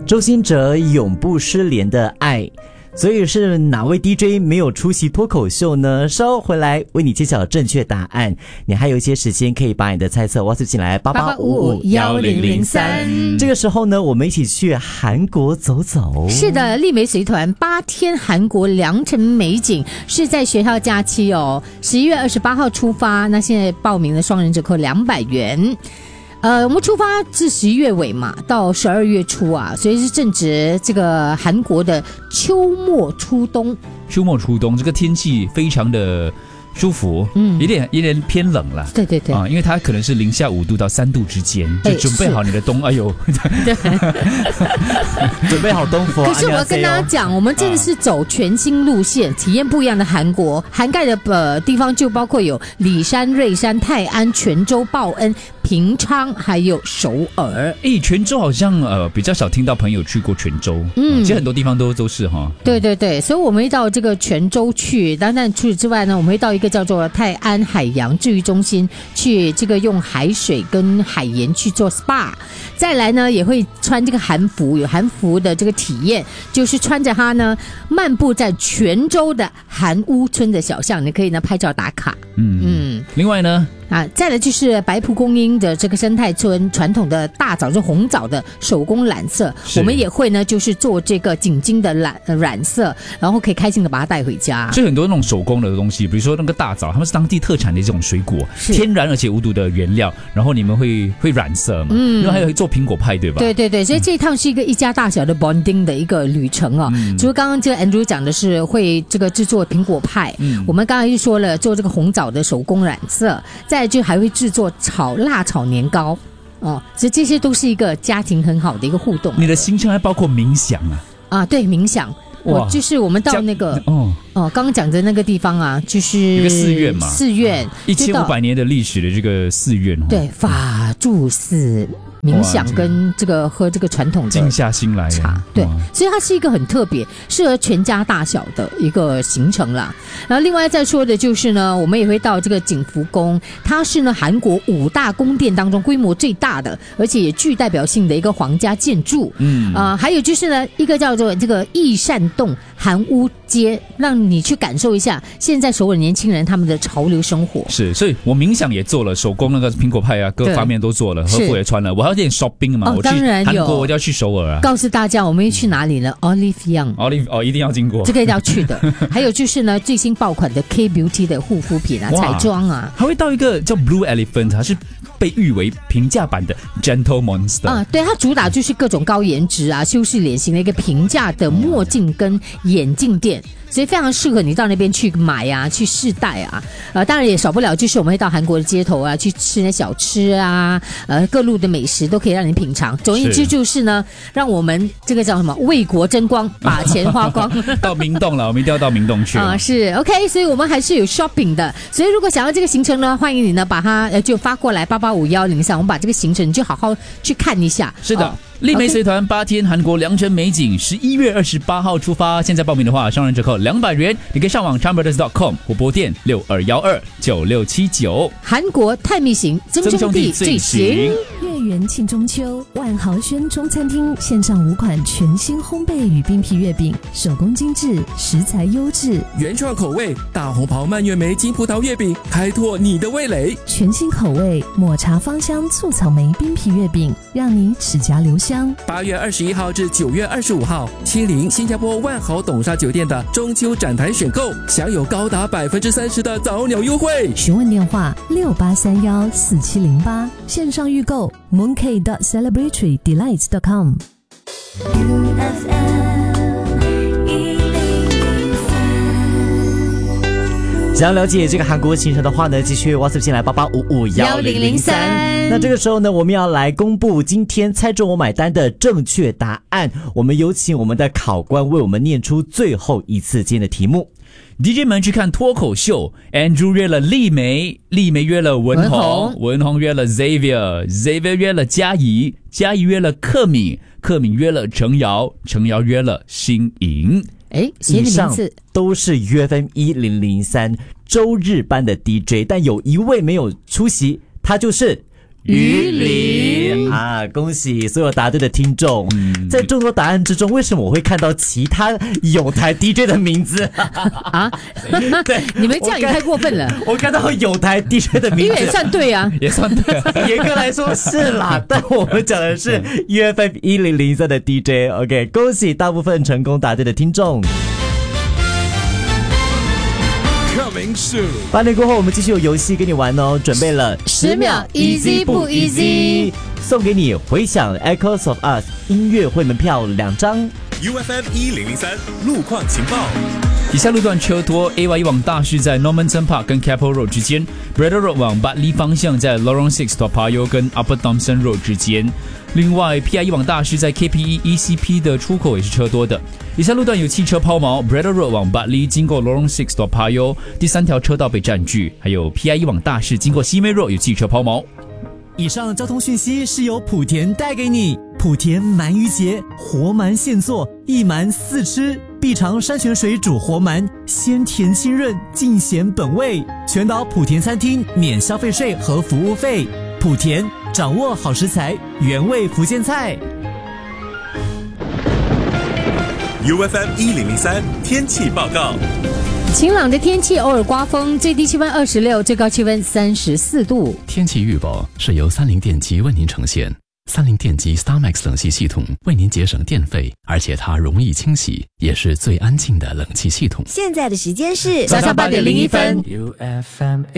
周兴哲永不失联的爱。所以是哪位 DJ 没有出席脱口秀呢？稍后回来为你揭晓正确答案。你还有一些时间可以把你的猜测 WhatsApp 进来88551003。这个时候呢，我们一起去韩国走走。 是的，丽梅随团8天韩国良辰美景，是在学校假期哦。11月28号出发，那现在报名的双人折扣200元。我们出发至11月尾嘛，到12月初啊，所以是正值这个韩国的秋末初冬。 秋末初冬，这个天气非常的舒服，有点偏冷了。 对对对啊，因为它可能是零下5度到3度之间，就准备好你的冬。哎呦， 准备好冬服。 可是我跟大家讲，我们真的是走全新路线，体验不一样的韩国。涵盖的地方就包括有里山、瑞山、泰安、泉州、报恩、平昌，还有首尔。 泉州好像比较少听到朋友去过泉州，其实很多地方都是哈。 对对对，所以我们会到这个泉州去，但除此之外呢，我们会到一个叫做泰安海洋治愈中心去这个用海水跟海盐去做 SPA。再来呢，也会穿这个韩服，有韩服的这个体验，就是穿着它呢漫步在泉州的韩屋村的小巷，你可以呢拍照打卡。 另外呢。 再来就是白蒲公英的这个生态村传统的大枣，就红枣的手工染色，我们也会呢就是做这个锦金的染色，然后可以开心的把它带回家。 所以很多那种手工的东西，比如说那个大枣，他们是当地特产的这种水果，天然而且无毒的原料，然后你们会染色嘛，因为还有做苹果派，对吧？ 对对对，所以这一趟是一家大小的 bonding 的一个旅程啊。除了刚刚这个 Andrew 讲的是会这个制作苹果派，我们刚才就说了做这个红枣的手工染色，再就还会制作辣炒年糕哦，所以这些都是一个家庭很好的一个互动。 你的行程还包括冥想对，冥想。就是我们到那个刚刚讲的那个地方啊，就是一个寺院嘛，1500年的历史的这个寺院， 对，法住寺。冥想跟这个喝这个传统的静下心来茶，对，所以它是一个很特别适合全家大小的一个行程啦。然后另外再说的就是呢，我们也会到这个景福宫，它是呢韩国5大宫殿当中规模最大的，而且也具代表性的一个皇家建筑。还有就是呢一个叫做这个益善洞韩屋街，让你去感受一下现在首尔年轻人他们的潮流生活。 是，所以我冥想也做了，手工那个苹果派各方面都做了，和服也穿了，我还有点 shopping 嘛，我去韩国我就要去首尔告诉大家我们要去哪里呢？ Olive Young 一定要经过， 这个一定要去的。还有就是呢最新爆款的 K Beauty 的护肤品彩妆还会到一个叫 Blue Elephant， 它是被誉为平价版的 Gentle Monster。 对，它主打就是各种高颜值修饰脸型的一个平价的墨镜跟眼镜店，所以非常适合你到那边去买去试戴当然也少不了就是我们会到韩国的街头去吃那小吃各路的美食都可以让你品尝。总而言之就是呢，让我们这个叫什么为国争光，把钱花光。 到明洞了，我们一定要到明洞去是 OK， 所以我们还是有 shopping 的。所以如果想要这个行程呢，欢迎你呢把它就发过来885103，我们把这个行程你就好好去看一下。 是的。丽梅随团8天韩国良辰美景，11月28号出发。现在报名的话，双人折扣200元。你可以上网 chanbrothers.com 或拨电62129679。 韩国探秘行，曾兄弟最行。 月圆庆中秋，万豪轩中餐厅线上5款全新烘焙与冰皮月饼，手工精致，食材优质， 原创口味大红袍蔓越莓金葡萄月饼，开拓你的味蕾。 全新口味抹茶芳香醋草莓冰皮月饼，让你齿颊留香。 8月21号至9月25号，亲临新加坡万豪董沙酒店的中秋展台选购，享有高达30%的早鸟优惠。 询问电话68314708，线上预购 mooncake.celebratory.delights.com。 想要了解这个韩国行程的话呢，继续 WhatsApp 进来88551003。那这个时候呢，我们要来公布今天猜中我买单的正确答案。我们有请我们的考官为我们念出最后一次今天的题目。 DJ 们去看脱口秀 ，Andrew 约了丽梅，丽梅约了文宏，文宏约了 Xavier 约了嘉怡，嘉怡约了克敏，克敏约了程瑶，程瑶约了新颖。 写你名字都是约分1003周日班的 DJ， 但有一位没有出席，他就是于林啊！恭喜所有答对的听众。在众多答案之中，为什么我会看到其他有台 DJ 的名字啊？ 对， 你们这样也太过分了。 我看到有台 DJ 的名字， 也算对啊， 也算对。 严格来说是啦，但我们讲的是 UFM 1003的 DJ。OK， 恭喜大部分成功答对的听众。8点过后，我们继续有游戏跟你玩哦，准备了 10秒 Easy 不 Easy， 送给你回响 Echoes of Us 音乐会门票2张。 UFM 1003路况情报。 以下路段车多 ，AYE 往大市在 Normanton Park 跟 Keppel Road 之间 ，Braddell Road 往 Bartley 方向在 Lorong 6 Toa Payoh 跟 Upper Thomson Road 之间。另外 ，PIE 往大市在 KPE ECP 的出口也是车多的。以下路段有汽车抛锚 ，Braddell Road 往 Bartley 经过 Lorong 6 Toa Payoh 第3条车道被占据，还有 PIE 往大市经过西梅 Road 有汽车抛锚。 以上交通讯息是由莆田带给你。莆田鳗鱼节，活鳗现做，一鳗4吃，必尝山泉水煮活鳗，鲜甜清润，尽显本味。全岛莆田餐厅免消费税和服务费。莆田掌握好食材，原味福建菜。 UFM 1003天气报告。 晴朗的天气，偶尔刮风，最低气温26，最高气温34度。 天气预报是由30电机为您呈现。30电机 StarMax 冷气系统为您节省电费，而且它容易清洗，也是最安静的冷气系统。 现在的时间是早上8点01分。 UFM